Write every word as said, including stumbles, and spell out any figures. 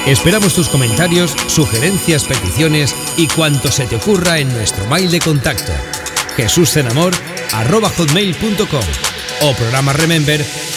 Esperamos tus comentarios, sugerencias, peticiones y cuanto se te ocurra en nuestro mail de contacto jesuscenamor arroba hotmail punto com o programa Remember